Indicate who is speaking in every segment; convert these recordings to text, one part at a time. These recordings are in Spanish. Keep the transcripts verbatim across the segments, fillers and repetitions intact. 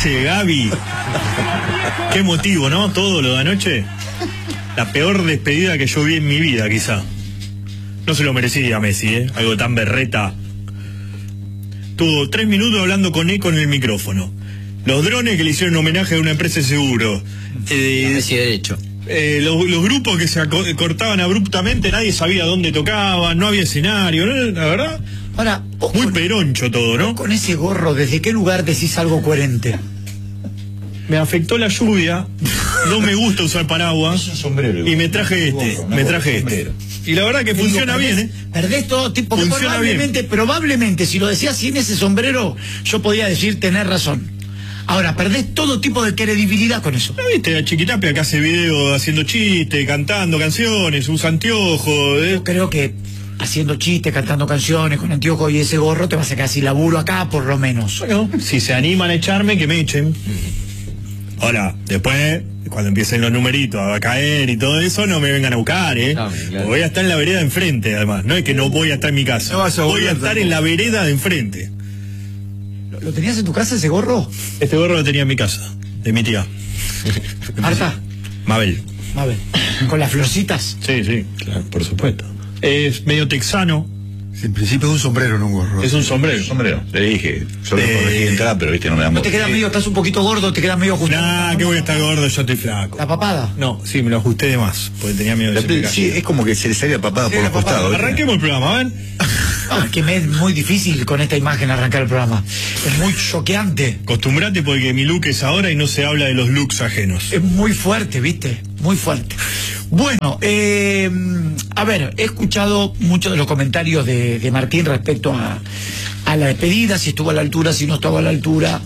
Speaker 1: dice Gaby. Qué motivo, ¿no? Todo lo de anoche. La peor despedida que yo vi en mi vida, quizá. No se lo merecía Messi, ¿eh? Algo tan berreta. Tuvo tres minutos hablando con eco en el micrófono. Los drones que le hicieron homenaje a una empresa de seguro. Eh,
Speaker 2: Messi derecho.
Speaker 1: Eh, los, los grupos que se cortaban abruptamente, nadie sabía dónde tocaban, no había escenario, ¿no? La verdad.
Speaker 3: Ahora,
Speaker 1: muy
Speaker 3: con,
Speaker 1: peroncho todo, ¿no?
Speaker 3: Con ese gorro, ¿desde qué lugar decís algo coherente?
Speaker 1: Me afectó la lluvia, no me gusta usar paraguas.
Speaker 4: Es un sombrero.
Speaker 1: Y me traje este,
Speaker 4: gorro,
Speaker 1: me traje
Speaker 4: sombrero.
Speaker 1: este. Y la verdad que funciona
Speaker 3: digo, perdés,
Speaker 1: bien, ¿eh?
Speaker 3: Perdés todo tipo,
Speaker 1: funciona
Speaker 3: probablemente,
Speaker 1: bien.
Speaker 3: probablemente, si lo decías sin ese sombrero, yo podía decir tener razón. Ahora, perdés todo tipo de credibilidad con eso.
Speaker 1: ¿No viste a Chiquitapia que hace video haciendo chistes, cantando canciones, usa anteojos? ¿eh?
Speaker 3: Yo creo que haciendo chistes, cantando canciones, con anteojos y ese gorro, te vas a sacar así laburo acá, por lo menos.
Speaker 1: Bueno, si se animan a echarme, que me echen. Ahora, después, cuando empiecen los numeritos a caer y todo eso, no me vengan a buscar, ¿eh?
Speaker 2: No, claro.
Speaker 1: Voy a estar en la vereda de enfrente, además. No es que no voy a estar en mi casa.
Speaker 4: No vas a
Speaker 1: voy a
Speaker 4: volver
Speaker 1: estar
Speaker 4: tampoco.
Speaker 1: en la vereda de enfrente.
Speaker 3: ¿Lo, lo tenías en tu casa ese gorro?
Speaker 1: Este gorro lo tenía en mi casa, de mi tía.
Speaker 3: Marta,
Speaker 1: Mabel.
Speaker 3: Mabel, con las florcitas.
Speaker 1: Sí, sí, claro, por supuesto. Es medio texano.
Speaker 4: En principio es un sombrero, no un gorro.
Speaker 1: Es un sombrero.
Speaker 4: sombrero. Le dije, solo
Speaker 1: Eh,
Speaker 4: corregí entrar, pero viste, no me da
Speaker 3: No te queda medio, estás un poquito gordo, te queda medio ajustado.
Speaker 1: Nah, que voy a estar gordo, yo estoy flaco.
Speaker 3: La papada.
Speaker 1: No, sí, me lo ajusté de más, porque tenía miedo de que se me
Speaker 4: La- Sí,
Speaker 1: cayera.
Speaker 4: es como que se le salía papada
Speaker 3: Sí,
Speaker 4: por
Speaker 3: la
Speaker 4: los
Speaker 3: papada.
Speaker 4: costados. ¿viste?
Speaker 1: Arranquemos el programa, ¿ven?
Speaker 3: Ah, que me es muy difícil con esta imagen arrancar el programa. Es muy choqueante.
Speaker 1: Acostumbrate porque mi look es ahora y no se habla de los looks ajenos.
Speaker 3: Es muy fuerte, ¿viste? Muy fuerte. Bueno, eh, a ver, he escuchado muchos de los comentarios de, de Martín respecto a, a la despedida, si estuvo a la altura, si no estuvo a la altura.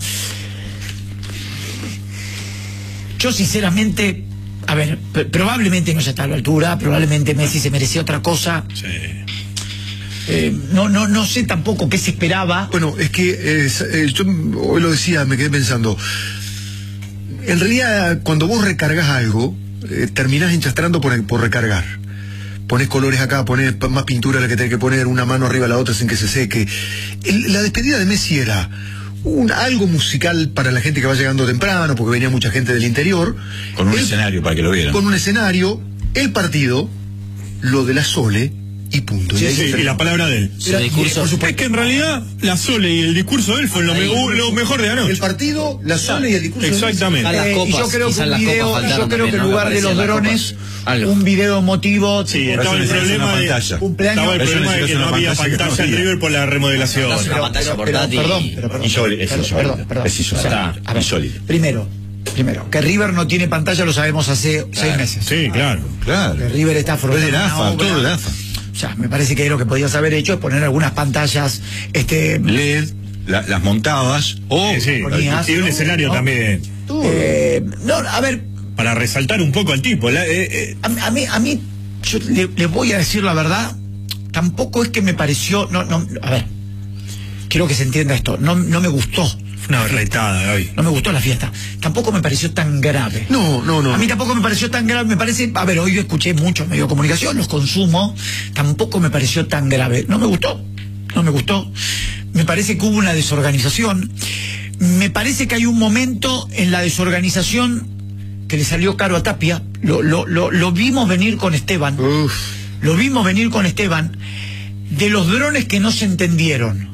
Speaker 3: Yo sinceramente, a ver, p- probablemente no ya está a la altura, probablemente Messi se merecía otra cosa.
Speaker 1: Sí.
Speaker 3: Eh, no, no, no sé tampoco qué se esperaba.
Speaker 4: Bueno, es que eh, eh, yo hoy lo decía, me quedé pensando. En realidad, cuando vos recargas algo, eh, terminás enchastrando por, por recargar. Pones colores acá, pones p- más pintura de la que tenés que poner, una mano arriba de la otra sin que se seque. El- la despedida de Messi era un, algo musical para la gente que va llegando temprano, porque venía mucha gente del interior.
Speaker 5: Con un
Speaker 4: El-
Speaker 5: escenario para que lo vieran.
Speaker 4: Con un escenario, el partido, lo de la Sole y punto.
Speaker 1: Sí,
Speaker 4: Y ahí
Speaker 1: sí,
Speaker 4: se
Speaker 1: y
Speaker 4: terminó.
Speaker 1: la palabra de él.
Speaker 2: Su discurso.
Speaker 1: Es que en realidad la Sole y el discurso de él fue lo, me- lo mejor de anoche.
Speaker 4: El partido, la Sole y el discurso. de Messi.
Speaker 1: Exactamente.
Speaker 2: A las
Speaker 3: Eh,
Speaker 2: copas,
Speaker 3: y yo creo que
Speaker 2: quizás
Speaker 3: un
Speaker 2: las
Speaker 3: video,
Speaker 2: copas
Speaker 3: yo
Speaker 2: faltaron
Speaker 3: creo que en
Speaker 2: también, ¿no?
Speaker 3: lugar
Speaker 2: Me
Speaker 3: de los
Speaker 2: parecía las
Speaker 3: drones,
Speaker 2: copas. Algo.
Speaker 3: un video emotivo.
Speaker 1: Sí,
Speaker 3: tipo,
Speaker 1: estaba el
Speaker 5: Eso no es
Speaker 1: problema
Speaker 5: una
Speaker 1: de
Speaker 5: pantalla.
Speaker 3: cumpleaños.
Speaker 1: estaba el
Speaker 5: Eso
Speaker 1: problema de
Speaker 5: no
Speaker 1: que
Speaker 5: es
Speaker 1: no
Speaker 5: una
Speaker 1: había
Speaker 5: pantalla que
Speaker 1: pantalla en
Speaker 5: no
Speaker 1: River por la remodelación.
Speaker 2: No, es una pantalla portátil.
Speaker 3: Perdón, pero perdón.
Speaker 5: Insólito, es
Speaker 3: Perdón,
Speaker 5: insólito.
Speaker 3: perdón, perdón.
Speaker 5: Es insólito.
Speaker 3: O sea,
Speaker 2: Está
Speaker 3: a ver,
Speaker 5: insólito.
Speaker 3: Primero, primero, que River no tiene pantalla lo sabemos hace seis meses.
Speaker 1: Sí, claro.
Speaker 5: Claro.
Speaker 3: Que River está
Speaker 5: Todo
Speaker 3: afrontando
Speaker 5: el
Speaker 3: una
Speaker 5: AFA,
Speaker 3: obra.
Speaker 5: todo el AFA.
Speaker 3: O sea, me parece que lo que podías haber hecho es poner algunas pantallas, este,
Speaker 5: L E D, la- las montabas o
Speaker 1: Sí, sí.
Speaker 3: ponías,
Speaker 1: Y un
Speaker 3: ¿no?
Speaker 1: escenario
Speaker 3: ¿no?
Speaker 1: también.
Speaker 3: eh, no, a ver,
Speaker 1: Para resaltar un poco al tipo. La- eh, eh,
Speaker 3: a, mí- a mí, a mí, yo le, le voy a decir la verdad, tampoco es que me pareció, no, no, a ver, quiero que se entienda esto, no, no me gustó,
Speaker 1: fue una berretada, Gaby.
Speaker 3: no me gustó la fiesta, tampoco me pareció tan grave.
Speaker 4: No, no, no.
Speaker 3: A mí tampoco me pareció tan grave, me parece, a ver, hoy yo escuché muchos medios de comunicación, los consumo, tampoco me pareció tan grave, no me gustó, no me gustó, me parece que hubo una desorganización, me parece que hay un momento en la desorganización que le salió caro a Tapia, lo, lo, lo, lo vimos venir con Esteban,
Speaker 4: Uf.
Speaker 3: lo vimos venir con Esteban, de los drones que no se entendieron,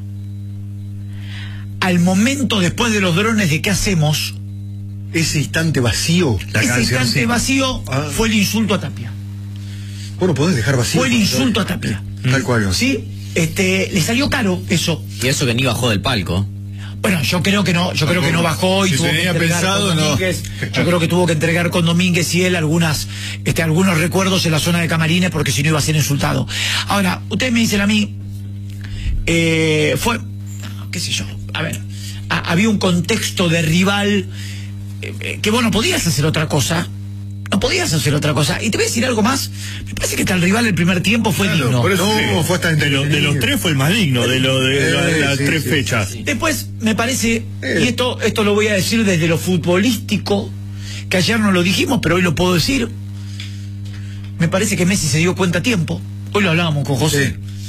Speaker 3: al momento después de los drones de qué hacemos,
Speaker 4: Ese instante vacío. La
Speaker 3: ese
Speaker 4: canción,
Speaker 3: instante
Speaker 4: sí.
Speaker 3: vacío
Speaker 4: Ah.
Speaker 3: fue el insulto a Tapia.
Speaker 4: Vos no podés dejar vacío.
Speaker 3: Fue el insulto a Tapia.
Speaker 4: Tal cual.
Speaker 3: ¿Sí? Este, le salió caro eso.
Speaker 2: Y eso que ni bajó del palco.
Speaker 3: Bueno, yo creo que no, yo creo que no bajó y
Speaker 5: Si
Speaker 3: tuvo
Speaker 5: se
Speaker 3: que
Speaker 5: tenía
Speaker 3: entregar
Speaker 5: pensado,
Speaker 3: con
Speaker 5: no.
Speaker 3: Domínguez. Yo creo que tuvo que entregar con Domínguez y él algunas, este, algunos recuerdos en la zona de camarines porque si no iba a ser insultado. Ahora, ustedes me dicen a mí, eh, fue, qué sé yo, a ver, a- había un contexto de rival eh, eh, que vos no podías hacer otra cosa. No podías hacer otra cosa. Y te voy a decir algo más. Me parece que hasta el rival el primer tiempo fue
Speaker 4: Claro,
Speaker 3: digno.
Speaker 4: por eso no, fue hasta
Speaker 1: De, lo- de los tres fue el más digno, de, lo, de, la- de
Speaker 4: Eh,
Speaker 1: las
Speaker 4: sí,
Speaker 1: tres
Speaker 4: sí,
Speaker 1: fechas.
Speaker 3: Después, me parece,
Speaker 4: Eh.
Speaker 3: y esto, esto lo voy a decir desde lo futbolístico, que ayer no lo dijimos, pero hoy lo puedo decir. Me parece que Messi se dio cuenta a tiempo. Hoy lo hablábamos con José.
Speaker 4: Sí.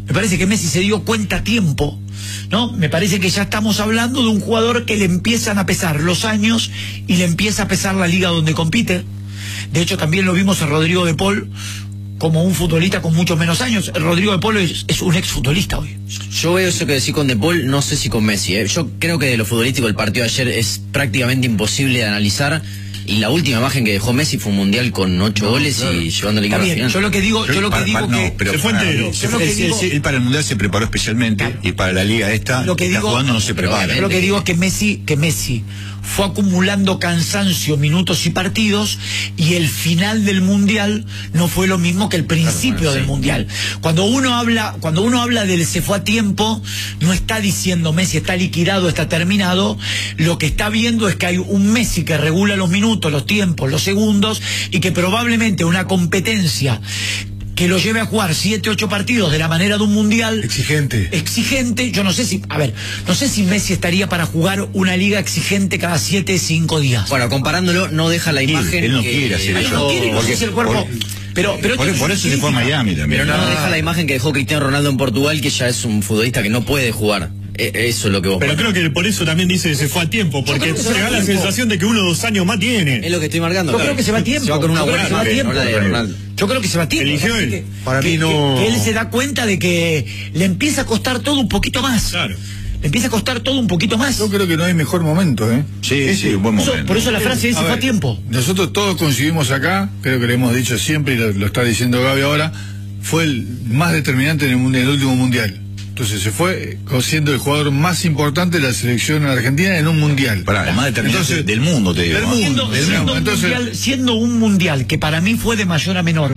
Speaker 3: Me parece que Messi se dio cuenta a tiempo, ¿no? Me parece que ya estamos hablando de un jugador que le empiezan a pesar los años y le empieza a pesar la liga donde compite. De hecho, también lo vimos a Rodrigo de Paul como un futbolista con muchos menos años. Rodrigo de Paul es, es un exfutbolista hoy.
Speaker 2: Yo veo eso que decís con De Paul, no sé si con Messi. ¿eh? Yo creo que de lo futbolístico el partido de ayer es prácticamente imposible de analizar. Y la última imagen que dejó Messi fue un mundial con ocho no, goles claro. y llevando el equipo a la final.
Speaker 3: Yo lo que digo, yo lo que
Speaker 5: para,
Speaker 3: digo
Speaker 5: para,
Speaker 3: que
Speaker 5: no, pero
Speaker 1: se fue entero.
Speaker 5: Se fue, él, él, él para el mundial se preparó especialmente claro. y para la liga esta
Speaker 3: lo que
Speaker 5: está
Speaker 3: digo,
Speaker 5: jugando no se prepara.
Speaker 3: Yo lo que digo es que Messi, que Messi fue acumulando cansancio, minutos y partidos, y el final del mundial no fue lo mismo que el principio claro, del sí. mundial. Cuando uno habla, cuando uno habla del se fue a tiempo, no está diciendo Messi está liquidado, está terminado. Lo que está viendo es que hay un Messi que regula los minutos, los tiempos, los segundos, y que probablemente una competencia que lo lleve a jugar siete, ocho partidos de la manera de un mundial
Speaker 4: exigente.
Speaker 3: Exigente, yo no sé si, a ver, no sé si Messi estaría para jugar una liga exigente cada siete, cinco días.
Speaker 2: Bueno, comparándolo, no deja la imagen.
Speaker 5: Él no
Speaker 2: que,
Speaker 5: quiere hacer
Speaker 3: eso. No quiere, no sé si el cuerpo.
Speaker 5: Por,
Speaker 3: pero, pero
Speaker 5: por, por eso se fue a Miami también.
Speaker 2: Pero no,
Speaker 5: no
Speaker 2: no deja la imagen que dejó Cristiano Ronaldo en Portugal, que ya es un futbolista que no puede jugar. Eso es lo que vos
Speaker 1: Pero creo que por eso también dice que se fue a tiempo, porque te da la sensación de que uno o dos años más tiene.
Speaker 2: Es lo que estoy marcando.
Speaker 3: Yo
Speaker 2: claro.
Speaker 3: creo que se va a tiempo.
Speaker 2: Se va con una buena imagen, no la de Ronaldo.
Speaker 3: Yo creo que se va a tiempo.
Speaker 1: Eligió él.
Speaker 3: Que,
Speaker 4: Para
Speaker 3: que,
Speaker 4: mí no.
Speaker 3: Que, que él se da cuenta de que le empieza a costar todo un poquito más.
Speaker 1: Claro.
Speaker 3: Le empieza a costar todo un poquito más.
Speaker 6: Yo creo que no hay mejor momento, ¿eh?
Speaker 5: Sí, sí, un buen
Speaker 3: Por eso,
Speaker 5: momento.
Speaker 3: por eso la frase es se fue a tiempo.
Speaker 6: Nosotros todos coincidimos acá, creo que lo hemos dicho siempre y lo, lo está diciendo Gaby ahora, fue el más determinante en el, mundial, el último mundial. Entonces se fue siendo el jugador más importante de la selección argentina en un mundial.
Speaker 5: Para, el más determinante
Speaker 6: Entonces,
Speaker 5: del mundo, te digo.
Speaker 6: Del mundo,
Speaker 3: Siendo,
Speaker 6: del
Speaker 3: siendo
Speaker 6: mundo.
Speaker 3: un
Speaker 6: Entonces,
Speaker 3: mundial, siendo un mundial que para mí fue de mayor a menor.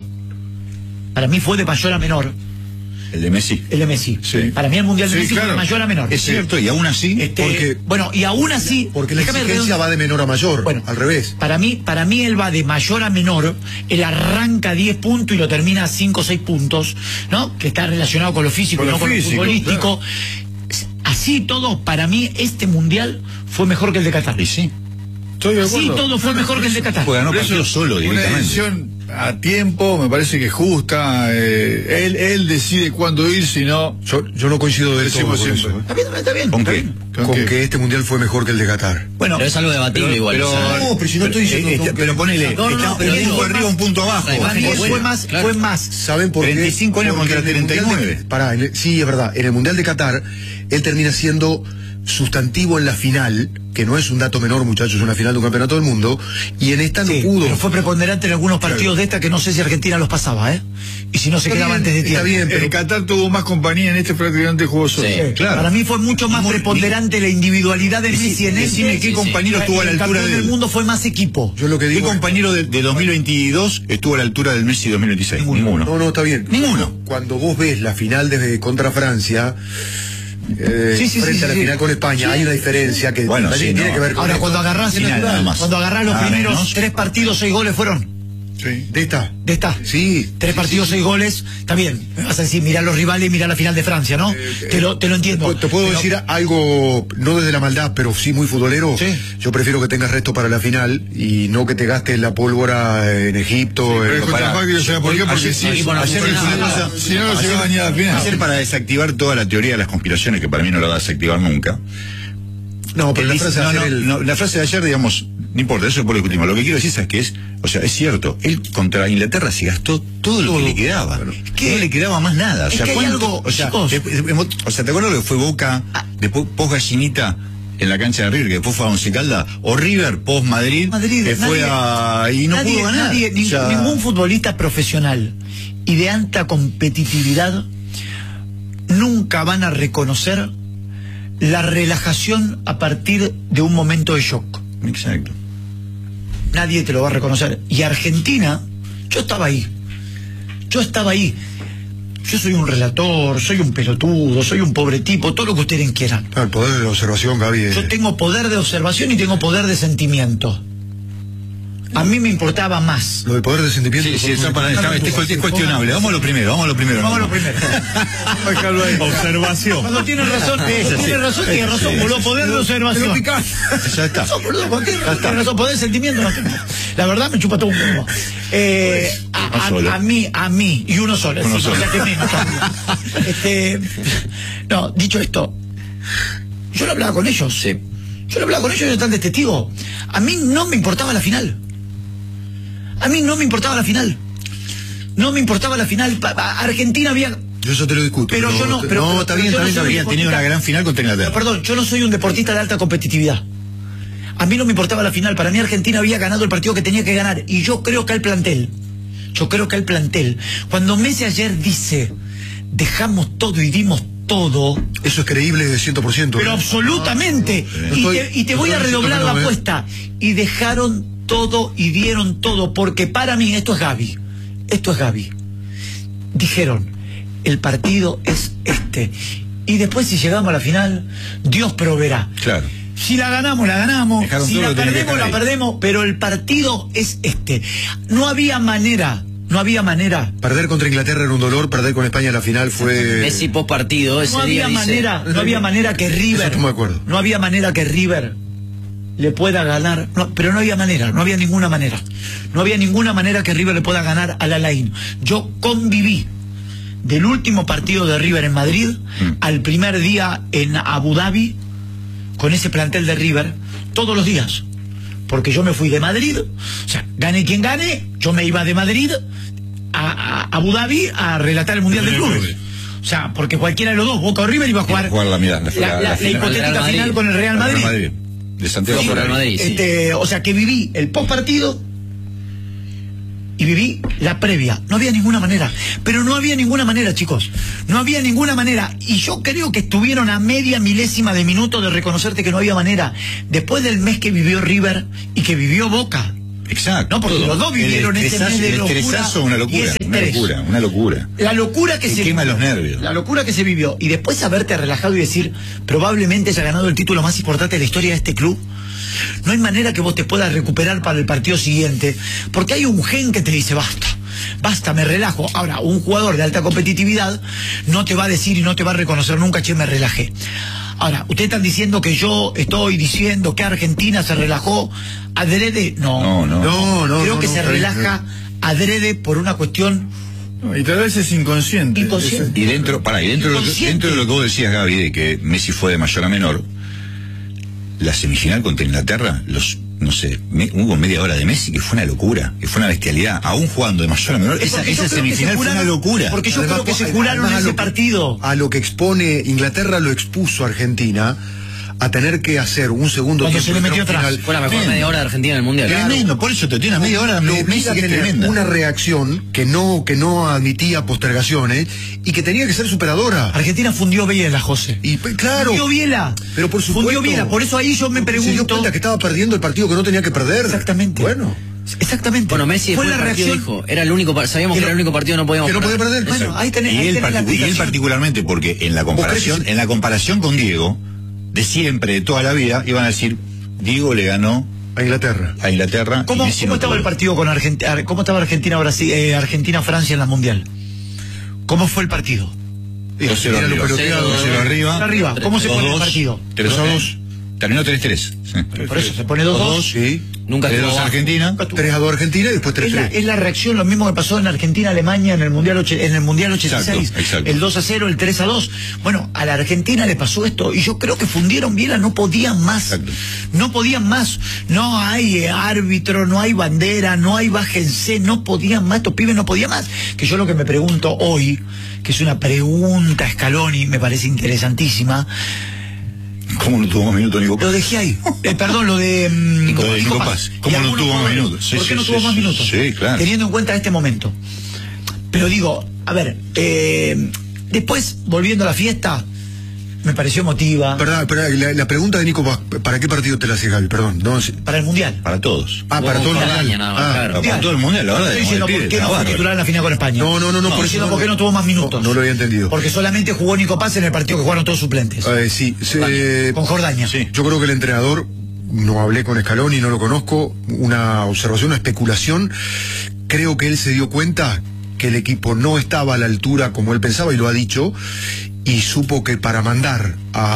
Speaker 3: Para mí fue de mayor a menor.
Speaker 5: El de Messi.
Speaker 3: El de Messi.
Speaker 5: Sí.
Speaker 3: Para mí el mundial de
Speaker 6: Sí,
Speaker 3: Messi
Speaker 6: claro.
Speaker 3: fue de mayor a menor.
Speaker 5: Es cierto, y aún así.
Speaker 3: Este,
Speaker 4: porque-
Speaker 3: bueno, y aún así.
Speaker 4: Porque la
Speaker 3: déjame
Speaker 4: exigencia
Speaker 3: redonde-
Speaker 4: va de menor a mayor,
Speaker 3: Bueno,
Speaker 4: al revés.
Speaker 3: Para mí, para mí él va de mayor a menor, él arranca diez puntos y lo termina cinco o seis puntos, ¿no? Que está relacionado con lo físico,
Speaker 6: Con
Speaker 3: y
Speaker 6: lo
Speaker 3: no con
Speaker 6: físico,
Speaker 3: lo futbolístico. Así todo, para mí, este mundial fue mejor que el de Qatar.
Speaker 5: Y sí.
Speaker 6: estoy de
Speaker 3: Así
Speaker 6: acuerdo.
Speaker 3: todo fue mejor que el de Qatar.
Speaker 5: Pues ganó
Speaker 6: Por eso,
Speaker 5: partido solo
Speaker 6: una
Speaker 5: directamente.
Speaker 6: decisión a tiempo, me parece que justa. Eh, él, él decide cuándo ir, si no.
Speaker 4: Yo, yo no coincido del todo
Speaker 6: Decimos
Speaker 4: con
Speaker 6: siempre.
Speaker 4: eso, ¿eh?
Speaker 3: Está bien, está bien.
Speaker 5: ¿Con
Speaker 3: está
Speaker 5: qué?
Speaker 3: bien.
Speaker 6: ¿Con
Speaker 4: Con
Speaker 6: qué?
Speaker 4: que este mundial fue mejor que el de Qatar.
Speaker 3: Bueno,
Speaker 2: Pero es algo debatible
Speaker 5: Pero-
Speaker 2: igual.
Speaker 5: pero-
Speaker 2: o sea,
Speaker 4: No, pero si no estoy diciendo
Speaker 5: Eh,
Speaker 4: con
Speaker 5: este,
Speaker 4: que-
Speaker 5: pero ponele,
Speaker 2: No, no,
Speaker 5: está
Speaker 2: no, pero
Speaker 5: un
Speaker 2: digo,
Speaker 5: punto arriba, un punto abajo.
Speaker 2: la
Speaker 3: para mí
Speaker 2: imagen
Speaker 3: fue
Speaker 2: buena,
Speaker 3: más,
Speaker 2: claro.
Speaker 3: fue más.
Speaker 4: ¿Saben por qué?
Speaker 5: treinta y cinco años
Speaker 4: Porque
Speaker 5: contra
Speaker 4: en el
Speaker 5: treinta y
Speaker 4: Mundial
Speaker 5: nueve.
Speaker 4: de- Pará, en el- sí, es verdad. En el Mundial de Qatar, él termina siendo sustantivo en la final, que no es un dato menor, muchachos, es una final de un campeonato del mundo, y en esta no
Speaker 3: Sí,
Speaker 4: pudo.
Speaker 3: pero fue preponderante en algunos partidos de esta que no sé si Argentina los pasaba, ¿eh? Y si no se
Speaker 4: Está
Speaker 3: quedaba
Speaker 4: bien,
Speaker 3: antes de
Speaker 4: está
Speaker 3: tiempo.
Speaker 4: bien, pero
Speaker 6: El Qatar tuvo más compañía, en este prácticamente jugó solo.
Speaker 2: Sí.
Speaker 5: Claro.
Speaker 3: Para mí fue mucho más
Speaker 5: Muy-
Speaker 3: preponderante la individualidad de
Speaker 5: Decí-
Speaker 3: Messi en
Speaker 5: decime
Speaker 3: este.
Speaker 5: qué compañero
Speaker 3: Y
Speaker 5: estuvo a la
Speaker 3: el
Speaker 5: altura
Speaker 3: campeón
Speaker 5: de
Speaker 3: del
Speaker 5: él.
Speaker 3: mundo fue más equipo.
Speaker 4: yo lo que
Speaker 5: ¿Qué
Speaker 4: digo.
Speaker 5: compañero de, de dos mil veintidós estuvo a la altura del Messi dos mil veintiséis? Ninguno.
Speaker 4: No, no, está bien.
Speaker 5: Ninguno.
Speaker 4: Cuando vos ves la final de contra Francia, eh,
Speaker 3: Sí, sí,
Speaker 4: frente
Speaker 3: sí,
Speaker 4: a la
Speaker 3: sí.
Speaker 4: final con España,
Speaker 3: Sí.
Speaker 4: hay una diferencia que
Speaker 5: Bueno,
Speaker 4: también
Speaker 5: sí,
Speaker 4: tiene
Speaker 5: no.
Speaker 4: que ver con
Speaker 3: Ahora,
Speaker 4: esto.
Speaker 3: cuando agarrás,
Speaker 5: Final, nada más.
Speaker 3: cuando agarrás los
Speaker 5: Nada
Speaker 3: primeros
Speaker 5: menos.
Speaker 3: tres partidos, seis goles fueron.
Speaker 6: Sí.
Speaker 4: de esta.
Speaker 3: De esta.
Speaker 4: Sí.
Speaker 3: Tres partidos, seis goles. Está bien. Me vas a decir, mirá los rivales, mirá la final de Francia, ¿no? te, lo, te lo entiendo.
Speaker 4: Te puedo
Speaker 3: Pero-
Speaker 4: decir algo, no desde la maldad, pero sí muy futbolero.
Speaker 3: Sí.
Speaker 4: Yo prefiero que tengas resto para la final y no que te gastes la pólvora en Egipto.
Speaker 6: Pero
Speaker 4: en-
Speaker 6: es contra
Speaker 4: para-
Speaker 6: Falcao, ¿sabes por qué? Porque
Speaker 5: Ayer-
Speaker 6: si,
Speaker 2: ayer-
Speaker 6: ayer
Speaker 2: ayer-
Speaker 6: si no, si no, no llegaba ni a la final.
Speaker 5: Hacer para desactivar toda la teoría de las conspiraciones, que para mí no la va a desactivar nunca.
Speaker 4: No, pero
Speaker 5: Él
Speaker 4: la
Speaker 5: dice-
Speaker 4: frase de
Speaker 5: no,
Speaker 4: ayer
Speaker 5: no,
Speaker 4: el-
Speaker 5: no, la frase de ayer, digamos, no importa, eso por lo discutimos. Lo que quiero decir es que es, o sea, es cierto, él contra Inglaterra se gastó todo lo que le quedaba.
Speaker 3: que-
Speaker 5: no le quedaba más nada. O
Speaker 3: es
Speaker 5: sea,
Speaker 3: que hay
Speaker 5: ¿cuánto?
Speaker 3: algo,
Speaker 5: o, sea,
Speaker 3: chicos.
Speaker 5: de- de- de- o sea, ¿te acuerdas lo que fue Boca, después post Gallinita en la cancha de River, que después fue a Once Caldas, o River post Madrid,
Speaker 3: Madrid,
Speaker 5: que fue
Speaker 3: nadie-
Speaker 5: a y no
Speaker 3: nadie-
Speaker 5: pudo ganar?
Speaker 3: nadie-
Speaker 5: O
Speaker 3: ning-
Speaker 5: sea,
Speaker 3: ningún futbolista profesional y de alta competitividad nunca van a reconocer la relajación a partir de un momento de shock.
Speaker 5: Exacto.
Speaker 3: Nadie te lo va a reconocer. Y Argentina, yo estaba ahí. Yo estaba ahí. Yo soy un relator, soy un pelotudo, soy un pobre tipo, todo lo que ustedes quieran.
Speaker 4: Ah, el poder de la observación, Gaby. eh.
Speaker 3: Yo tengo poder de observación y tengo poder de sentimiento. A mí me importaba más.
Speaker 4: Lo del poder de sentimiento.
Speaker 5: Sí, sí, está para- está- es cu- es cuestionable. Vamos a lo primero, vamos a lo primero.
Speaker 3: Vamos a lo primero.
Speaker 6: Déjalo ahí.
Speaker 1: Observación.
Speaker 3: Cuando tiene razón, tiene razón, tiene razón, boludo, poder de observación.
Speaker 5: Ya está.
Speaker 3: Razón, boludo, cuando tiene razón, poder de sentimiento no tengo. La verdad me chupa todo un poco. Eh, ah, A,
Speaker 5: solo.
Speaker 3: a mí, a mí, y uno solo.
Speaker 5: Uno
Speaker 3: sí,
Speaker 5: solo.
Speaker 3: o sea que menos todavía. este, no, dicho esto, yo lo hablaba con ellos.
Speaker 2: Sí.
Speaker 3: Yo lo hablaba con ellos y ellos están de testigo. A mí no me importaba la final. A mí no me importaba la final. No me importaba la final. Pa- pa- Argentina había...
Speaker 4: Yo eso te lo discuto.
Speaker 3: Pero yo no- pero-
Speaker 4: no, está
Speaker 3: pero
Speaker 4: bien,
Speaker 3: yo
Speaker 4: está
Speaker 3: no
Speaker 4: bien,
Speaker 3: soy
Speaker 4: está bien.
Speaker 5: Habían tenido una gran final contra
Speaker 3: Pero,
Speaker 5: Inglaterra.
Speaker 3: perdón, yo no soy un deportista de alta competitividad. A mí no me importaba la final. Para mí Argentina había ganado el partido que tenía que ganar. Y yo creo que el plantel, yo creo que el plantel, cuando Messi ayer dice, dejamos todo y dimos todo,
Speaker 4: Eso es creíble de cien por ciento.
Speaker 3: pero
Speaker 4: ¿eh?
Speaker 3: absolutamente.
Speaker 4: No
Speaker 3: Y
Speaker 4: estoy-
Speaker 3: te, y te
Speaker 4: no
Speaker 3: voy a
Speaker 4: estoy diciendo
Speaker 3: redoblar
Speaker 4: que
Speaker 3: la
Speaker 4: no, ¿eh?
Speaker 3: apuesta. Y dejaron todo y dieron todo. Porque para mí, esto es Gaby. Esto es Gaby. Dijeron, el partido es este. Y después si llegamos a la final, Dios proveerá.
Speaker 5: Claro.
Speaker 3: Si la ganamos, la ganamos.
Speaker 5: Dejaron
Speaker 3: Si
Speaker 5: todo
Speaker 3: la
Speaker 5: lo que tenía que
Speaker 3: perdemos,
Speaker 5: dejar
Speaker 3: la
Speaker 5: ahí.
Speaker 3: perdemos. Pero el partido es este. No había manera, no había manera.
Speaker 4: Perder contra Inglaterra era un dolor, perder con España en la final fue...
Speaker 2: Messi post partido ese
Speaker 3: No
Speaker 2: día
Speaker 3: había
Speaker 2: dice,
Speaker 3: manera, no había manera que River,
Speaker 4: estamos de acuerdo.
Speaker 3: no había manera que River le pueda ganar, no, pero no había manera, no había ninguna manera, no había ninguna manera que River le pueda ganar al Alain. Yo conviví del último partido de River en Madrid
Speaker 5: Mm.
Speaker 3: al primer día en Abu Dhabi con ese plantel de River todos los días, porque yo me fui de Madrid, o sea, gane quien gane, yo me iba de Madrid a, a Abu Dhabi a relatar el Mundial de Clubes. O sea, porque cualquiera de los dos, Boca o River, iba a jugar,
Speaker 5: Iba a jugar la- la- la-
Speaker 3: la,
Speaker 5: la
Speaker 3: la- la
Speaker 5: final.
Speaker 3: hipotética
Speaker 2: Real Madrid.
Speaker 3: final con el Real Madrid.
Speaker 5: Madrid. De Santiago
Speaker 3: Sí,
Speaker 2: por
Speaker 5: Real
Speaker 2: Real Madrid, sí.
Speaker 3: Este, o sea, que viví el post partido y viví la previa. No había ninguna manera. Pero no había ninguna manera, chicos. No había ninguna manera. Y yo creo que estuvieron a media milésima de minuto de reconocerte que no había manera. Después del mes que vivió River y que vivió Boca.
Speaker 5: Exacto.
Speaker 3: No, porque
Speaker 5: todo.
Speaker 3: los dos vivieron
Speaker 5: el
Speaker 3: ese
Speaker 5: estresazo-
Speaker 3: mes de
Speaker 5: el
Speaker 3: locura
Speaker 5: estresazo, una
Speaker 3: y
Speaker 5: locura,
Speaker 3: ese
Speaker 5: una
Speaker 3: estrés.
Speaker 5: locura, una locura.
Speaker 3: La locura que
Speaker 5: Te
Speaker 3: se
Speaker 5: quema
Speaker 3: vivió.
Speaker 5: los nervios.
Speaker 3: La locura que se vivió. Y después haberte relajado y decir, probablemente haya ganado el título más importante de la historia de este club. No hay manera que vos te puedas recuperar para el partido siguiente, porque hay un gen que te dice, basta, basta, me relajo. Ahora, un jugador de alta competitividad no te va a decir y no te va a reconocer nunca, che, me relajé. Ahora, ustedes están diciendo que yo estoy diciendo que Argentina se relajó adrede. No,
Speaker 5: No, no.
Speaker 4: No, no,
Speaker 3: creo
Speaker 4: no,
Speaker 3: que
Speaker 4: no,
Speaker 3: se
Speaker 4: está bien,
Speaker 3: relaja adrede por una cuestión
Speaker 6: No, y tal vez es inconsciente.
Speaker 3: inconsciente.
Speaker 5: Y dentro, para, y dentro de, lo que,
Speaker 3: Inconsciente.
Speaker 5: dentro de lo que vos decías, Gaby, de que Messi fue de mayor a menor, la semifinal contra Inglaterra, los, no sé, me- hubo media hora de Messi que fue una locura, que fue una bestialidad, aún jugando de mayor a menor,
Speaker 3: Es
Speaker 5: esa,
Speaker 3: porque yo
Speaker 5: esa
Speaker 3: creo que
Speaker 5: semifinal
Speaker 3: se
Speaker 5: fue una
Speaker 3: juraron-
Speaker 5: locura.
Speaker 3: porque yo
Speaker 4: Además,
Speaker 3: creo que se
Speaker 4: además,
Speaker 3: juraron
Speaker 4: a
Speaker 3: ese
Speaker 4: lo-
Speaker 3: partido.
Speaker 4: A lo que expone, Inglaterra lo expuso a Argentina a tener que hacer un segundo
Speaker 3: Cuando
Speaker 4: tiempo
Speaker 3: se le
Speaker 4: de
Speaker 3: metió
Speaker 4: tramo
Speaker 3: atrás.
Speaker 4: final.
Speaker 2: fue la mejor
Speaker 5: Tremendo.
Speaker 2: media hora de Argentina en el Mundial.
Speaker 5: Tremendo, por eso te tiene una media hora
Speaker 4: Lo
Speaker 5: Messi
Speaker 4: obliga a
Speaker 5: que es
Speaker 4: tener
Speaker 5: tremenda.
Speaker 4: una reacción que no, que no admitía postergaciones y que tenía que ser superadora.
Speaker 3: Argentina fundió Biela, José.
Speaker 4: Y pues, claro.
Speaker 3: Fundió Biela.
Speaker 4: Pero por supuesto.
Speaker 3: Fundió Biela. Por eso ahí yo me
Speaker 4: Porque Se dio
Speaker 3: pregunto.
Speaker 4: cuenta que estaba perdiendo el partido que no tenía que perder.
Speaker 3: Exactamente.
Speaker 4: Bueno.
Speaker 3: Exactamente.
Speaker 2: Bueno, Messi
Speaker 3: fue
Speaker 2: después
Speaker 3: la
Speaker 2: del partido
Speaker 3: reacción.
Speaker 2: dijo, era el único, par- sabíamos
Speaker 3: Que
Speaker 2: que era el
Speaker 3: no-
Speaker 2: único partido que no podíamos
Speaker 4: que no podía perder.
Speaker 3: Bueno,
Speaker 4: Eso.
Speaker 3: ahí tenés,
Speaker 5: Y
Speaker 3: ahí
Speaker 5: él,
Speaker 3: tenés la
Speaker 5: particu- y él
Speaker 3: explicación.
Speaker 5: particularmente, porque en la comparación,
Speaker 4: crees que-
Speaker 5: en la comparación con Diego, de siempre, de toda la vida, iban a decir, Diego le ganó
Speaker 4: A Inglaterra.
Speaker 5: a Inglaterra.
Speaker 3: ¿Cómo,
Speaker 5: y Messi
Speaker 3: cómo
Speaker 5: no
Speaker 3: estaba
Speaker 5: pudo.
Speaker 3: el partido con Argentina? ¿Cómo estaba Argentina Brasil, eh, Argentina-Francia en la Mundial? ¿Cómo fue el partido?
Speaker 5: dos cero
Speaker 4: Mira lo
Speaker 5: arriba.
Speaker 4: peloteado.
Speaker 5: dos cero arriba.
Speaker 3: Arriba. ¿Cómo se
Speaker 5: dos
Speaker 3: pone el
Speaker 5: dos,
Speaker 3: partido?
Speaker 5: tres a dos. Terminó tres tres. Sí.
Speaker 3: Por eso se pone dos dos.
Speaker 4: Sí.
Speaker 2: Nunca
Speaker 5: tres
Speaker 2: estuvo
Speaker 5: dos
Speaker 2: abajo.
Speaker 5: Argentina.
Speaker 4: tres a dos Argentina y después tres
Speaker 3: Es la,
Speaker 4: tres.
Speaker 3: es la reacción, lo mismo que pasó en Argentina-Alemania en el Mundial och- en el Mundial ochenta y seis.
Speaker 5: Exacto, exacto.
Speaker 3: El dos a cero, el tres a dos. Bueno, a la Argentina le pasó esto y yo creo que fundieron Biela, no podían más.
Speaker 5: Exacto.
Speaker 3: No podían más. No hay eh, árbitro, no hay bandera, no hay bájense, no podían más, estos pibes no podían más. Que yo lo que me pregunto hoy, que es una pregunta Scaloni, me parece interesantísima,
Speaker 5: ¿Cómo no tuvo más minutos, Nico?
Speaker 3: lo dejé ahí. Eh, perdón, lo de mm,
Speaker 5: Nico Paz.
Speaker 3: Nico
Speaker 5: Nico
Speaker 3: Paz.
Speaker 5: Paz.
Speaker 3: Y
Speaker 5: ¿Cómo no
Speaker 3: algunos
Speaker 5: tuvo más
Speaker 3: jugadores,
Speaker 5: minutos? Sí,
Speaker 3: ¿Por qué
Speaker 5: sí,
Speaker 3: no tuvo
Speaker 5: sí,
Speaker 3: más
Speaker 5: sí,
Speaker 3: minutos?
Speaker 5: sí, claro.
Speaker 3: Teniendo en cuenta este momento. Pero digo, a ver, eh, después, volviendo a la fiesta, me pareció emotiva
Speaker 4: Perdón, perdón, la, la pregunta de Nico, ¿para qué partido te la hace Gaby? Perdón. No, sí.
Speaker 3: para el Mundial.
Speaker 5: Para todos.
Speaker 4: Ah, para todo el
Speaker 2: Jugó
Speaker 4: mundial.
Speaker 2: España nada más,
Speaker 4: Ah,
Speaker 2: claro.
Speaker 5: Para todo el mundial, la verdad.
Speaker 3: Estoy diciendo por qué no fue titular en la final con España.
Speaker 4: No, no, no, no, por
Speaker 3: Estoy
Speaker 4: eso
Speaker 3: diciendo
Speaker 4: no-
Speaker 3: por qué no tuvo más minutos.
Speaker 4: no, no lo había entendido.
Speaker 3: Porque solamente jugó Nico Paz en el partido que jugaron todos suplentes.
Speaker 4: Eh, sí, se-
Speaker 3: Con Jordania.
Speaker 5: Sí.
Speaker 4: yo creo que el entrenador, no hablé con Scaloni, no lo conozco, una observación, una especulación, creo que él se dio cuenta que el equipo no estaba a la altura como él pensaba y lo ha dicho, y supo que para mandar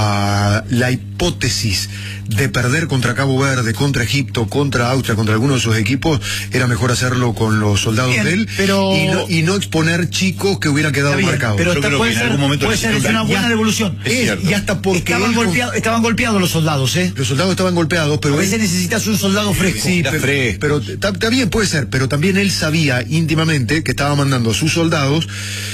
Speaker 4: a la hipótesis de perder contra Cabo Verde, contra Egipto, contra Austria, contra alguno de sus equipos, era mejor hacerlo con los soldados
Speaker 3: Bien,
Speaker 4: de él
Speaker 3: pero...
Speaker 4: y, no, y no exponer chicos que hubieran quedado
Speaker 3: Bien,
Speaker 4: marcados.
Speaker 3: pero
Speaker 5: Yo
Speaker 3: está,
Speaker 5: creo
Speaker 3: puede
Speaker 5: que en
Speaker 3: ser,
Speaker 5: algún momento
Speaker 3: puede ser, es
Speaker 5: necesitan-
Speaker 3: una buena
Speaker 4: ya-
Speaker 3: devolución.
Speaker 4: Es cierto. Y hasta porque
Speaker 3: estaban,
Speaker 4: él-
Speaker 3: golpeados, estaban golpeados los soldados, ¿eh?
Speaker 4: Los soldados estaban golpeados, pero
Speaker 3: A veces
Speaker 4: él-
Speaker 3: necesitas un soldado fresco.
Speaker 4: Sí,
Speaker 5: Está
Speaker 4: pero,
Speaker 5: fresco.
Speaker 4: pero está está bien, puede ser, pero también él sabía íntimamente que estaba mandando a sus soldados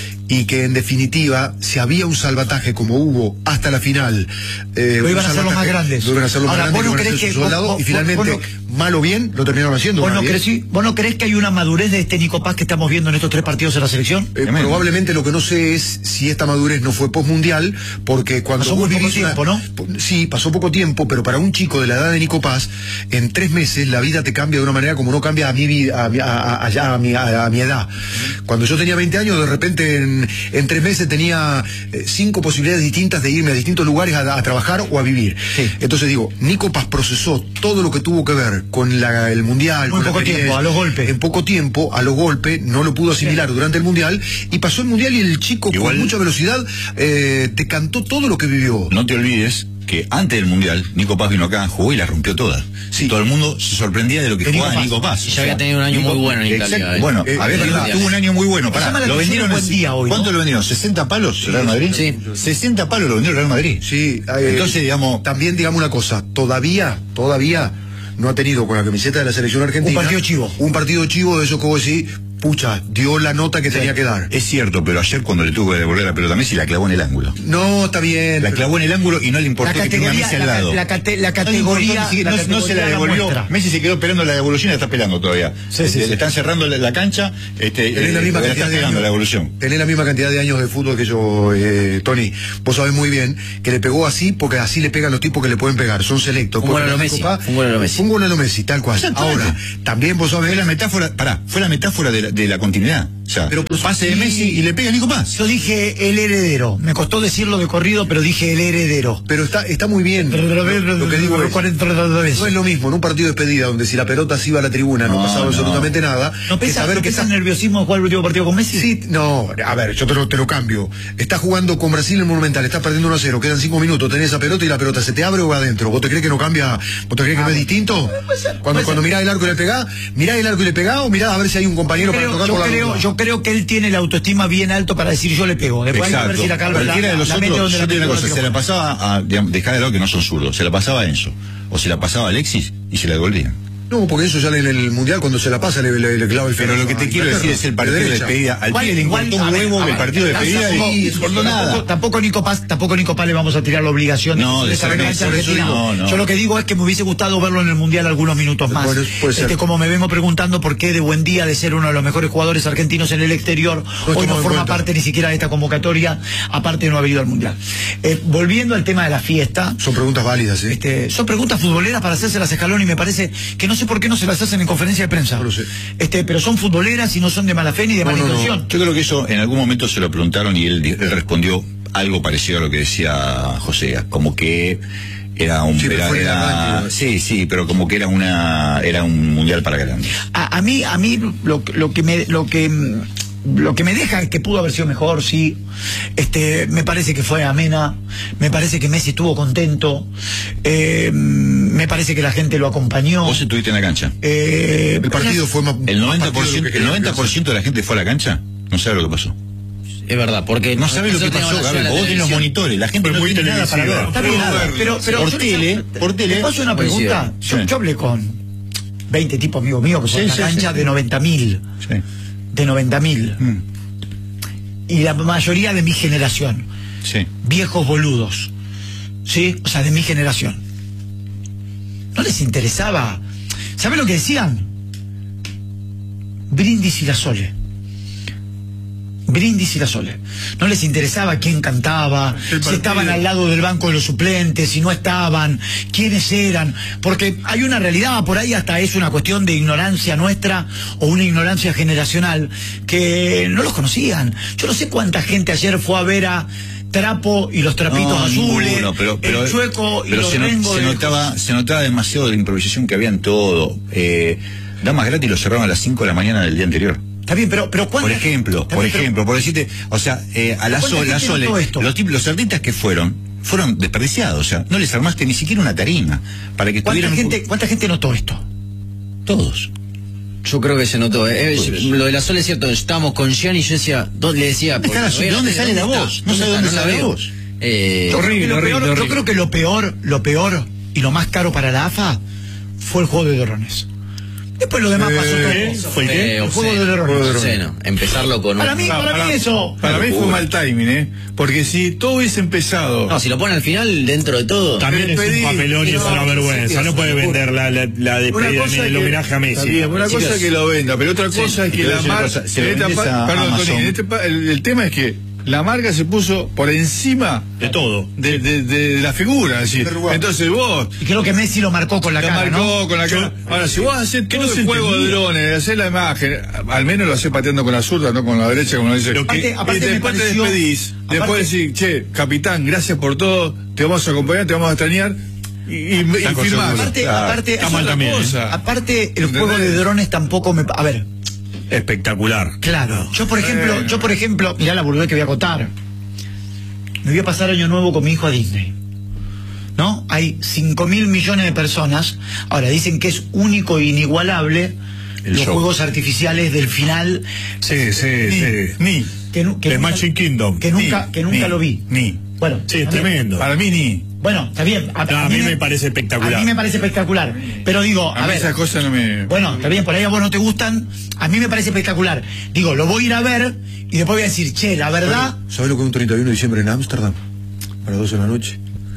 Speaker 4: y que en definitiva, si había un salvataje como hubo hasta la final, eh,
Speaker 3: Lo
Speaker 4: un
Speaker 3: iban a hacer los más
Speaker 4: salvataje,
Speaker 3: grandes.
Speaker 4: Lo iban a hacer los
Speaker 3: Ahora,
Speaker 4: más
Speaker 3: ¿vos
Speaker 4: grandes,
Speaker 3: no
Speaker 4: que iban a
Speaker 3: crees
Speaker 4: ser
Speaker 3: que-
Speaker 4: sus soldados,
Speaker 3: vos-
Speaker 4: y
Speaker 3: vos-
Speaker 4: finalmente,
Speaker 3: vos no-
Speaker 4: mal o bien, lo terminaron haciendo.
Speaker 3: ¿Vos
Speaker 4: mal
Speaker 3: no,
Speaker 4: bien.
Speaker 3: crees, ¿Vos no crees que hay una madurez de este Nico Paz que estamos viendo en estos tres partidos en la selección?
Speaker 4: Eh,
Speaker 5: Tremendo.
Speaker 4: probablemente lo que no sé es si esta madurez no fue postmundial, porque cuando
Speaker 3: Pasó
Speaker 4: vos
Speaker 3: muy poco
Speaker 4: vivís una-
Speaker 3: tiempo, ¿no?
Speaker 4: po- Sí, pasó poco tiempo, pero para un chico de la edad de Nico Paz, en tres meses la vida te cambia de una manera como no cambia a mi vida, a, mi- a- a- a- a mi, a- a mi edad. Cuando yo tenía veinte años, de repente en, en tres meses tenía eh, cinco posibilidades distintas de irme a distintos lugares a, a trabajar o a vivir.
Speaker 3: Sí.
Speaker 4: Entonces digo, Nico Paz procesó todo lo que tuvo que ver con la- el mundial.
Speaker 3: Muy
Speaker 4: con la
Speaker 3: poco
Speaker 4: experiencia.
Speaker 3: tiempo, a los golpes.
Speaker 4: En poco tiempo, a los golpes, no lo pudo asimilar durante el mundial y pasó el mundial y el chico
Speaker 5: Igual-
Speaker 4: con mucha velocidad eh, te cantó todo lo que vivió.
Speaker 5: No te olvides que antes del Mundial, Nico Paz vino acá, jugó y la rompió toda.
Speaker 4: Sí.
Speaker 5: Todo el mundo se sorprendía de lo que
Speaker 3: De Nico
Speaker 5: jugaba
Speaker 3: Paz.
Speaker 5: Nico Paz.
Speaker 2: Y ya había tenido un año muy bueno en
Speaker 5: Exacto.
Speaker 2: Italia, eh.
Speaker 5: Bueno,
Speaker 4: Eh,
Speaker 5: a ver,
Speaker 4: es verdad.
Speaker 5: tuvo un año muy bueno.
Speaker 3: Me
Speaker 5: Pará,
Speaker 3: llama la
Speaker 5: lo
Speaker 3: atención
Speaker 5: vendieron
Speaker 3: un buen
Speaker 5: así.
Speaker 3: día hoy,
Speaker 5: ¿Cuánto
Speaker 3: ¿no?
Speaker 5: lo vendieron? ¿sesenta palos el Real Madrid?
Speaker 2: Sí.
Speaker 5: sesenta palos lo vendió el Real Madrid.
Speaker 4: Sí, eh,
Speaker 5: Entonces, digamos,
Speaker 4: también digamos una cosa, todavía, todavía no ha tenido con la camiseta de la selección argentina
Speaker 3: Un partido chivo.
Speaker 4: Un partido chivo de eso que vos decís, pucha, dio la nota que tenía que dar.
Speaker 5: es cierto, pero ayer cuando le tuvo que devolver la pelota a Messi, la clavó en el ángulo.
Speaker 4: No, está bien.
Speaker 5: La
Speaker 4: pero-
Speaker 5: clavó en el ángulo y no le importó
Speaker 3: La
Speaker 5: que tenga a
Speaker 3: categoría-
Speaker 5: Messi al
Speaker 3: la-
Speaker 5: lado.
Speaker 3: la cate- la
Speaker 5: No le
Speaker 3: categoría-
Speaker 5: importó, ni
Speaker 3: la
Speaker 5: siquiera- no, no se
Speaker 3: categoría
Speaker 5: la
Speaker 3: la
Speaker 5: devolvió.
Speaker 3: muestra.
Speaker 5: Messi se quedó esperando la devolución y la está esperando todavía.
Speaker 3: Sí, sí,
Speaker 5: le,
Speaker 3: sí.
Speaker 5: le están cerrando la, la cancha, este,
Speaker 4: Tenés la
Speaker 5: eh,
Speaker 4: misma
Speaker 5: le
Speaker 4: cantidad
Speaker 5: está
Speaker 4: de
Speaker 5: esperando
Speaker 4: años.
Speaker 5: la devolución.
Speaker 4: Tenés la misma cantidad de años de fútbol que yo, eh, Tony. Vos sabés muy bien que le pegó así porque así le pegan los tipos que le pueden pegar. Son selectos.
Speaker 2: Un gol a lo
Speaker 4: Porque
Speaker 2: Messi,
Speaker 4: Copa-
Speaker 2: un gol a lo Messi.
Speaker 4: Un gol a lo Messi, tal cual.
Speaker 5: Exactamente.
Speaker 4: Ahora, también vos sabés
Speaker 5: Fue la metáfora, pará, fue la metáfora de la, de la continuidad. O sea,
Speaker 4: Pero, pues,
Speaker 5: pase de
Speaker 4: sí.
Speaker 5: Messi y le pega a Nico Paz.
Speaker 3: Yo dije el heredero. Me costó decirlo de corrido, pero dije el heredero.
Speaker 4: Pero está, está muy bien. Lo, lo que digo es, no es lo mismo en un partido de despedida donde si la pelota se iba a la tribuna no,
Speaker 5: No,
Speaker 4: pasaba
Speaker 5: no.
Speaker 4: absolutamente nada.
Speaker 3: ¿No
Speaker 4: que
Speaker 3: pesa,
Speaker 4: saber
Speaker 3: ¿no
Speaker 4: que
Speaker 3: pesa
Speaker 4: está-
Speaker 3: el nerviosismo de jugar el último partido con Messi?
Speaker 4: Sí, no, a ver, yo te lo, te lo cambio. Estás jugando con Brasil en el Monumental, estás perdiendo uno a cero, quedan cinco minutos, tenés esa pelota y la pelota se te abre o va adentro. ¿Vos te crees que no cambia? ¿Vos te crees que no es distinto? Cuando, cuando mirás el arco y le pegás, mirás el arco y le pegás o mirás a ver si hay un compañero
Speaker 3: Yo
Speaker 4: para
Speaker 3: creo,
Speaker 4: tocar
Speaker 3: yo,
Speaker 4: con la
Speaker 3: creo,
Speaker 4: bomba.
Speaker 3: yo creo que él tiene la autoestima bien alto para decir yo le pego. Después hay que ver si la calma la,
Speaker 5: Cualquiera de los
Speaker 3: la mete
Speaker 5: otros,
Speaker 3: donde
Speaker 5: yo
Speaker 3: la
Speaker 5: te digo una
Speaker 3: mete,
Speaker 5: cosa, se la pasaba a, digamos, dejar de lado que no son zurdos, se la pasaba a Enzo, o se la pasaba a Alexis y se la devolvían.
Speaker 4: No, porque eso sale en el Mundial cuando se la pasa, le, le, le clava el
Speaker 5: Pero lo que te quiero decir es el partido de despedida. Al
Speaker 3: Igual-
Speaker 5: pibe le
Speaker 3: igual,
Speaker 5: importó
Speaker 3: a
Speaker 5: un
Speaker 3: ver,
Speaker 5: huevo
Speaker 3: a
Speaker 5: el
Speaker 3: ver,
Speaker 5: partido de despedida
Speaker 3: tampoco-
Speaker 5: y no importó nada.
Speaker 3: Tampoco, tampoco Nico Paz, tampoco Nico Paz le vamos a tirar la obligación
Speaker 5: No, de
Speaker 3: estar
Speaker 5: ser
Speaker 3: en la
Speaker 5: Messi,
Speaker 3: cancha
Speaker 5: por eso
Speaker 3: argentina.
Speaker 5: digo, no.
Speaker 3: Yo lo que digo es que me hubiese gustado verlo en el Mundial algunos minutos más.
Speaker 4: Bueno, puede ser.
Speaker 3: Este, como me vengo preguntando por qué de buen día de ser uno de los mejores jugadores argentinos en el exterior, hoy
Speaker 4: tomado
Speaker 3: no
Speaker 4: en
Speaker 3: forma
Speaker 4: cuenta.
Speaker 3: parte ni siquiera de esta convocatoria, aparte de no haber ido al Mundial. Eh, volviendo al tema de la fiesta,
Speaker 4: Son preguntas válidas, ¿eh?
Speaker 3: este, son preguntas futboleras para hacérselas a Scaloni y me parece que no sé por qué no se las hacen en conferencia de prensa.
Speaker 4: No lo sé.
Speaker 3: Este, pero son futboleras y no son de mala fe ni de
Speaker 4: No,
Speaker 3: mala
Speaker 4: no, no.
Speaker 3: intención.
Speaker 5: Yo creo que eso en algún momento se lo preguntaron y él, él respondió algo parecido a lo que decía José, como que era un
Speaker 4: Sí, pero
Speaker 5: era-
Speaker 4: fue en el
Speaker 5: era-
Speaker 4: arranque.
Speaker 5: sí, sí, pero como que era una era un mundial para grandes.
Speaker 3: A, a mí, a mí lo, lo que me, lo que, mm, lo que me deja es que pudo haber sido mejor, sí. Este, me parece que fue amena, me parece que Messi estuvo contento, eh, me parece que la gente lo acompañó.
Speaker 5: ¿Vos estuviste en la cancha?
Speaker 3: Eh,
Speaker 4: El partido fue más.
Speaker 5: El
Speaker 4: más
Speaker 5: noventa por
Speaker 4: partido de
Speaker 5: ciento,
Speaker 4: lo que
Speaker 5: el
Speaker 4: quería
Speaker 5: noventa por ciento de la gente fue a la cancha, no sabe lo que pasó.
Speaker 2: Es verdad, porque
Speaker 5: No sabes lo que
Speaker 2: nosotros
Speaker 5: pasó,
Speaker 2: teníamos la
Speaker 5: Gabriel.
Speaker 2: ciudad de
Speaker 5: Vos
Speaker 2: la
Speaker 5: tenés los
Speaker 2: televisión.
Speaker 5: monitores, la gente
Speaker 1: Fue
Speaker 5: no
Speaker 1: muy
Speaker 5: tiene nada para ver.
Speaker 1: televisiva.
Speaker 3: Está bien,
Speaker 1: Puedo verlo.
Speaker 3: pero, pero
Speaker 5: Por
Speaker 3: yo-
Speaker 5: tele, por tele.
Speaker 3: Te paso una pregunta. Yo,
Speaker 5: Sí.
Speaker 3: yo hablé con veinte tipos amigos míos que
Speaker 5: Sí,
Speaker 3: fueron a
Speaker 5: sí,
Speaker 3: la cancha
Speaker 5: sí.
Speaker 3: de noventa mil.
Speaker 5: Sí.
Speaker 3: De noventa mil.
Speaker 5: Mm,
Speaker 3: Y la mayoría de mi generación.
Speaker 5: sí.
Speaker 3: Viejos boludos. ¿Sí? O sea, de mi generación. No les interesaba. ¿Saben lo que decían? Brindis y la Sole. Brindis y la Sole. No les interesaba quién cantaba, si
Speaker 6: partido.
Speaker 3: estaban al lado del banco de los suplentes, si no estaban, quiénes eran. Porque hay una realidad, por ahí hasta es una cuestión de ignorancia nuestra o una ignorancia generacional, que no los conocían. Yo no sé cuánta gente ayer fue a ver a Trapo y los trapitos
Speaker 5: No,
Speaker 3: azules,
Speaker 5: ninguno, pero, pero,
Speaker 3: el Chueco y
Speaker 5: pero
Speaker 3: los
Speaker 5: se, no-
Speaker 3: Rengo
Speaker 5: se
Speaker 3: de-
Speaker 5: notaba, se notaba demasiado de la improvisación que había en todo. Eh, Damas Gratis lo cerraron a las cinco de la mañana del día anterior.
Speaker 3: Está bien, pero, pero ¿cuánta-
Speaker 5: Por ejemplo,
Speaker 3: está
Speaker 5: por
Speaker 3: bien, pero-
Speaker 5: ejemplo, por decirte, o sea, eh, a la
Speaker 3: ¿Cuánta
Speaker 5: Sole, la
Speaker 3: gente
Speaker 5: Sole,
Speaker 3: notó esto?
Speaker 5: los, tipos- los artistas que fueron, fueron desperdiciados, o sea, no les armaste ni siquiera una tarima para que
Speaker 3: ¿Cuánta
Speaker 5: estuvieran
Speaker 3: gente, ¿Cuánta gente notó esto?
Speaker 5: todos.
Speaker 2: Yo creo que se notó. Eh, eh, lo de la Sole es cierto. Estábamos con Gianni y yo decía, ¿dónde le decía?
Speaker 5: ¿Dónde está la Sole? ¿De dónde sale la voz? No sé de dónde
Speaker 2: está?
Speaker 5: sale la
Speaker 2: veo.
Speaker 5: voz.
Speaker 2: Eh,
Speaker 3: Yo creo que
Speaker 6: Horrible,
Speaker 3: lo
Speaker 6: horrible,
Speaker 3: peor- Yo
Speaker 6: horrible.
Speaker 3: creo que lo peor, lo peor y lo más caro para la A F A fue el juego de drones. Después lo demás pasó
Speaker 1: ¿Qué?
Speaker 3: todo.
Speaker 1: ¿Fue el qué?
Speaker 2: eh,
Speaker 3: El juego
Speaker 2: obsceno,
Speaker 3: de drones.
Speaker 2: obsceno. Empezarlo con
Speaker 3: Para
Speaker 2: un-
Speaker 3: mí,
Speaker 6: Ah,
Speaker 3: para mí eso.
Speaker 6: Para mí fue mal timing, ¿eh? Porque si todo hubiese empezado.
Speaker 2: No, si lo ponen al final, dentro de todo.
Speaker 1: También es un
Speaker 6: Despedí-
Speaker 1: papelón y es
Speaker 6: no,
Speaker 1: una
Speaker 6: sí,
Speaker 1: vergüenza.
Speaker 6: sí,
Speaker 1: No puede
Speaker 6: sí.
Speaker 1: vender la, la, la despedida ni el homenaje a Messi.
Speaker 6: Está bien, una cosa es que lo venda, pero otra cosa es
Speaker 5: y
Speaker 6: que
Speaker 5: te voy a
Speaker 6: la
Speaker 5: decir una
Speaker 6: marca.
Speaker 5: cosa, se lo
Speaker 6: en esta
Speaker 5: vendes
Speaker 6: pa-
Speaker 5: a
Speaker 6: Perdón,
Speaker 5: Amazon.
Speaker 6: Tony, en este pa- el, el tema es que la marca se puso por encima
Speaker 1: De todo.
Speaker 6: de, de- de la figura. Es decir,
Speaker 4: Vergüenza.
Speaker 6: entonces vos.
Speaker 3: Y creo que Messi lo marcó con la
Speaker 6: La
Speaker 3: cara,
Speaker 6: marcó
Speaker 3: ¿no?
Speaker 6: con la cara. Ahora, si vos haces todo
Speaker 1: no se
Speaker 6: el juego de
Speaker 1: entendía.
Speaker 6: drones, hacer la imagen, al menos lo haces pateando con la zurda, no con la derecha, como lo dice.
Speaker 1: Lo que-
Speaker 6: Y-
Speaker 3: aparte
Speaker 6: y
Speaker 3: me
Speaker 6: después te
Speaker 3: pareció-
Speaker 6: despedís.
Speaker 3: aparte-
Speaker 6: Después decís, che, capitán, gracias por todo, te vamos a acompañar, te vamos a extrañar. Y, y, y
Speaker 5: Está con
Speaker 6: firmás.
Speaker 5: seguro.
Speaker 3: Aparte,
Speaker 5: Claro,
Speaker 3: aparte,
Speaker 1: está
Speaker 3: es
Speaker 1: mal
Speaker 3: otra
Speaker 1: también,
Speaker 3: cosa.
Speaker 1: ¿eh?
Speaker 3: Aparte, el
Speaker 6: ¿Entendés?
Speaker 3: juego de drones tampoco me. A ver,
Speaker 1: Espectacular.
Speaker 3: claro. Yo, por ejemplo,
Speaker 6: Bueno.
Speaker 3: yo, por ejemplo, mirá la boludez que voy a contar. Me voy a pasar año nuevo con mi hijo a Disney. ¿No? Hay cinco mil millones de personas. Ahora, dicen que es único e inigualable
Speaker 5: El
Speaker 3: los
Speaker 5: show.
Speaker 3: juegos artificiales del final.
Speaker 1: Sí, sí, sí.
Speaker 6: Ni.
Speaker 3: Que, nu- que
Speaker 1: The
Speaker 3: nunca,
Speaker 1: Magic Kingdom.
Speaker 3: que nunca,
Speaker 6: Ni,
Speaker 3: que nunca
Speaker 6: ni,
Speaker 3: lo vi.
Speaker 6: ni.
Speaker 3: Bueno,
Speaker 1: Sí, es
Speaker 3: a mí-
Speaker 1: tremendo.
Speaker 6: Para mí ni.
Speaker 3: Bueno, está bien. A,
Speaker 1: No, a mí me parece espectacular.
Speaker 3: A mí me parece espectacular. Pero digo,
Speaker 6: A,
Speaker 3: a,
Speaker 6: mí
Speaker 3: ver.
Speaker 6: esas cosas no me.
Speaker 3: Bueno, está bien, por ahí a vos no te gustan. A mí me parece espectacular. Digo, lo voy a ir a ver y después voy a decir, che, la verdad.
Speaker 4: ¿Sabes lo que es un treinta y uno de diciembre en Ámsterdam? A las doce de la noche.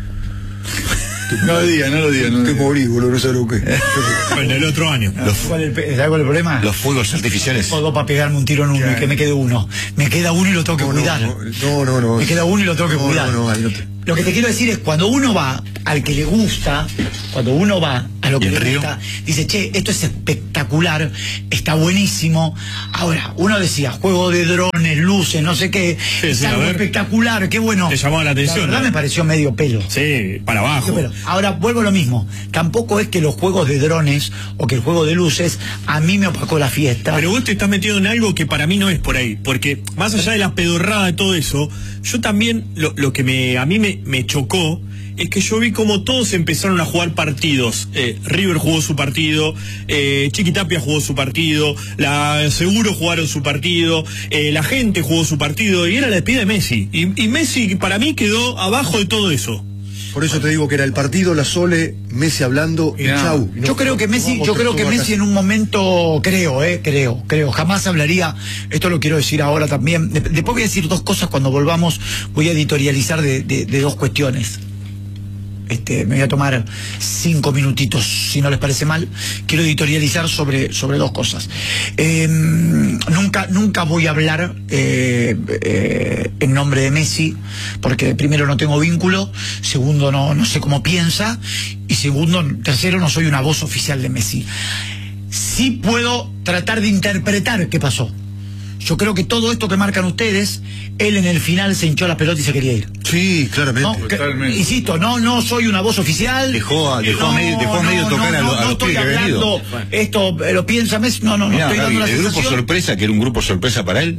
Speaker 6: No lo diga, no lo diga. No lo
Speaker 4: Te
Speaker 6: diga.
Speaker 4: morís, boludo, no sabes lo que es.
Speaker 1: Bueno, el otro año.
Speaker 3: ¿Cuál es el, pe- ¿sabes cuál es el problema?
Speaker 5: Los fuegos artificiales.
Speaker 3: Todo para pegarme un tiro en uno y que me quede uno. Me queda uno y lo tengo que
Speaker 4: No,
Speaker 3: cuidar.
Speaker 4: no, no, no, no.
Speaker 3: Me queda uno y lo tengo que
Speaker 4: No,
Speaker 3: cuidar.
Speaker 4: no, no, ahí no te-
Speaker 3: Lo que te quiero decir es, cuando uno va al que le gusta, cuando uno va a lo
Speaker 5: ¿Y
Speaker 3: que
Speaker 5: el
Speaker 3: le
Speaker 5: río?
Speaker 3: gusta, dice, che, esto es espectacular, está buenísimo. Ahora, uno decía, juego de drones, luces, no sé qué,
Speaker 1: Sí,
Speaker 3: es
Speaker 1: sí, a
Speaker 3: algo
Speaker 1: ver.
Speaker 3: espectacular, qué bueno.
Speaker 1: Te llamaba la atención,
Speaker 3: verdad
Speaker 1: ¿no?
Speaker 3: me pareció medio pelo.
Speaker 1: Sí, para abajo.
Speaker 3: Pero, ahora vuelvo a lo mismo. Tampoco es que los juegos de drones o que el juego de luces a mí me opacó la fiesta.
Speaker 1: Pero vos te estás metido en algo que para mí no es por ahí, porque más allá de la pedorrada de todo eso, yo también, lo, lo que me, a mí me, me chocó, es que yo vi como todos empezaron a jugar partidos. Eh, River jugó su partido, eh, Chiquitapia jugó su partido, la Seguro jugaron su partido, eh, la gente jugó su partido, y era la despedida de Messi. Y, y Messi para mí quedó abajo de todo eso.
Speaker 4: Por eso te digo que era el partido, la Sole, Messi hablando y
Speaker 6: Ya.
Speaker 4: chau. Y no-
Speaker 3: Yo creo que Messi,
Speaker 4: vamos
Speaker 3: yo creo que
Speaker 4: todo acá.
Speaker 3: Messi en un momento, creo, eh, creo, creo, jamás hablaría, esto lo quiero decir ahora también, de- después voy a decir dos cosas cuando volvamos, voy a editorializar de, de- de dos cuestiones. Este, me voy a tomar cinco minutitos, si no les parece mal. Quiero editorializar sobre, sobre dos cosas. Eh, nunca, nunca voy a hablar eh, eh, en nombre de Messi, porque primero no tengo vínculo, segundo no, no sé cómo piensa, y segundo, tercero, no soy una voz oficial de Messi. Sí puedo tratar de interpretar qué pasó. Yo creo que todo esto que marcan ustedes, él en el final se hinchó la pelota y se quería ir.
Speaker 4: Sí, claramente.
Speaker 3: No, que-
Speaker 6: Totalmente.
Speaker 3: insisto, no, no soy una voz oficial.
Speaker 5: Dejó a- dejó a medio- dejó a medio tocar a lo- a los
Speaker 3: estoy
Speaker 5: pibes que habían
Speaker 3: hablando,
Speaker 5: ido.
Speaker 3: esto eh, lo piensa Messi, no, no, no,
Speaker 5: Mirá,
Speaker 3: estoy
Speaker 5: Gaby,
Speaker 3: dando la
Speaker 5: el grupo
Speaker 3: sensación.
Speaker 5: sorpresa, que era un grupo sorpresa para él,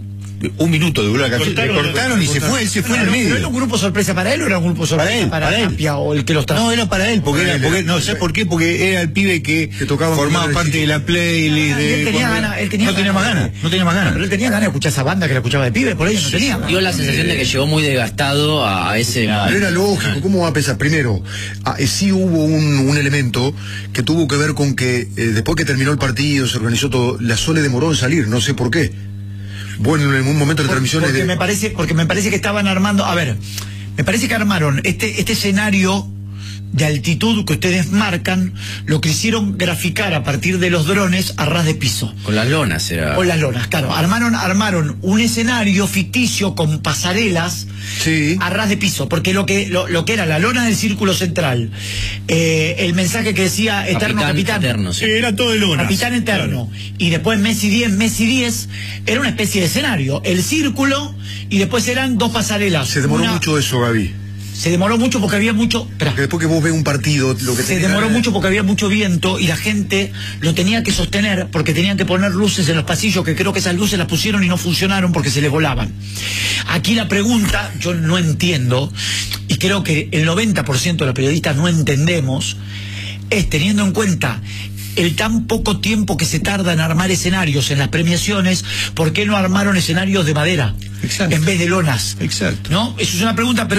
Speaker 5: un minuto duró la canción, le
Speaker 1: Cortaron,
Speaker 5: cortaron y se fue, él se fue en el
Speaker 3: No,
Speaker 5: medio.
Speaker 3: ¿pero era un grupo sorpresa para él o era un grupo sorpresa
Speaker 5: Para él,
Speaker 3: para,
Speaker 5: para él.
Speaker 3: Tapia o el que los trajo?
Speaker 5: No, era para él, porque
Speaker 4: Para
Speaker 5: era,
Speaker 4: él,
Speaker 5: porque,
Speaker 4: era-
Speaker 5: no sé por qué, porque era el pibe que,
Speaker 4: Que tocaba
Speaker 5: formaba
Speaker 4: con el
Speaker 5: parte
Speaker 4: chico.
Speaker 5: de la playlist.
Speaker 3: Ah, y
Speaker 5: de
Speaker 3: él tenía
Speaker 5: cuando-
Speaker 3: ganas, él tenía
Speaker 5: no tenía más ganas, no tenía más
Speaker 3: Pero
Speaker 5: ganas.
Speaker 3: él tenía ganas de escuchar esa banda que la escuchaba de pibe, por ello no tenía.
Speaker 2: Dio la sensación de que llegó muy desgastado a ese.
Speaker 4: Pero era lógico, ¿cómo va a pensar? Primero, ah, eh, sí hubo un, un elemento que tuvo que ver con que eh, después que terminó el partido, se organizó todo, la Sole demoró en salir, no sé por qué. Bueno, en un momento de
Speaker 3: Por-
Speaker 4: transmisiones
Speaker 3: porque
Speaker 4: de...
Speaker 3: me parece porque me parece que estaban armando, a ver, me parece que armaron este este escenario de altitud que ustedes marcan, lo quisieron graficar a partir de los drones a ras de piso.
Speaker 2: Con las lonas era.
Speaker 3: Con las lonas, claro. Armaron, armaron un escenario ficticio con pasarelas
Speaker 4: Sí.
Speaker 3: a ras de piso, porque lo que lo, lo que era la lona del círculo central, eh, el mensaje que decía eterno capitán,
Speaker 2: eterno,
Speaker 1: Sí,
Speaker 2: sí.
Speaker 1: era todo de lona.
Speaker 3: capitán eterno, y después Messi diez, Messi diez, era una especie de escenario, el círculo, y después eran dos pasarelas.
Speaker 4: Se demoró
Speaker 3: Una-
Speaker 4: mucho eso, Gaby.
Speaker 3: Se demoró mucho porque había mucho... Espera.
Speaker 4: Porque después que vos ves un partido, lo que
Speaker 3: Se
Speaker 4: tenés
Speaker 3: demoró
Speaker 4: ganas-
Speaker 3: mucho porque había mucho viento y la gente lo tenía que sostener porque tenían que poner luces en los pasillos, que creo que esas luces las pusieron y no funcionaron porque se les volaban. Aquí la pregunta, yo no entiendo, y creo que el noventa por ciento de los periodistas no entendemos, es teniendo en cuenta el tan poco tiempo que se tarda en armar escenarios en las premiaciones, ¿por qué no armaron escenarios de madera?
Speaker 4: Exacto.
Speaker 3: En vez de lonas.
Speaker 4: Exacto.
Speaker 3: ¿No? Eso es una pregunta, pero